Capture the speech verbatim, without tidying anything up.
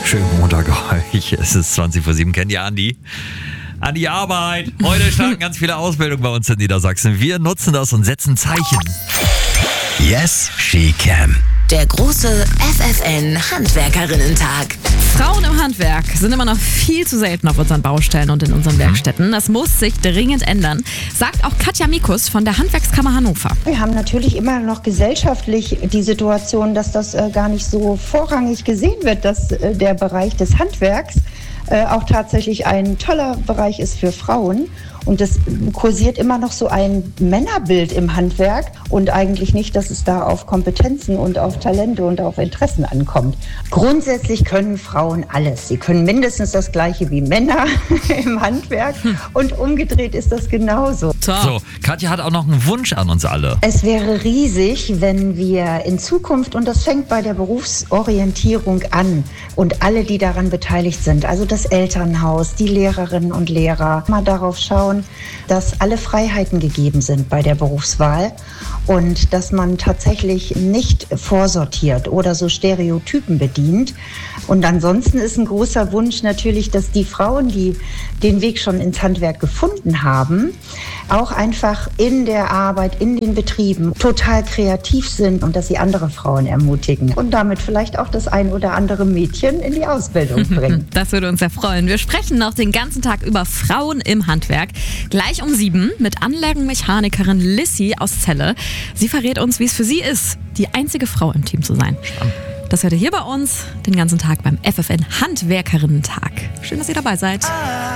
Schönen Montag euch. Es ist zwanzig vor sieben. Kennt ihr Andi? An die Arbeit. Heute starten ganz viele Ausbildungen bei uns in Niedersachsen. Wir nutzen das und setzen Zeichen. Yes, she can. Der große F F N-Handwerkerinnen-Tag. Frauen im Handwerk sind immer noch viel zu selten auf unseren Baustellen und in unseren Werkstätten. Das muss sich dringend ändern, sagt auch Katja Mikus von der Handwerkskammer Hannover. Wir haben natürlich immer noch gesellschaftlich die Situation, dass das äh, gar nicht so vorrangig gesehen wird, dass äh, der Bereich des Handwerks äh, auch tatsächlich ein toller Bereich ist für Frauen. Und es kursiert immer noch so ein Männerbild im Handwerk und eigentlich nicht, dass es da auf Kompetenzen und auf Talente und auf Interessen ankommt. Grundsätzlich können Frauen alles. Sie können mindestens das Gleiche wie Männer im Handwerk und umgedreht ist das genauso. So, Katja hat auch noch einen Wunsch an uns alle. Es wäre riesig, wenn wir in Zukunft, und das fängt bei der Berufsorientierung an und alle, die daran beteiligt sind, also das Elternhaus, die Lehrerinnen und Lehrer, mal darauf schauen, dass alle Freiheiten gegeben sind bei der Berufswahl und dass man tatsächlich nicht vorsortiert oder so Stereotypen bedient. Und ansonsten ist ein großer Wunsch natürlich, dass die Frauen, die den Weg schon ins Handwerk gefunden haben, auch einfach in der Arbeit, in den Betrieben total kreativ sind und dass sie andere Frauen ermutigen und damit vielleicht auch das ein oder andere Mädchen in die Ausbildung bringen. Das würde uns sehr freuen. Wir sprechen noch den ganzen Tag über Frauen im Handwerk. Gleich um sieben mit Anlagenmechanikerin Lissy aus Celle. Sie verrät uns, wie es für sie ist, die einzige Frau im Team zu sein. Das hört ihr hier bei uns den ganzen Tag beim F F N Handwerkerinnen-Tag. Schön, dass ihr dabei seid.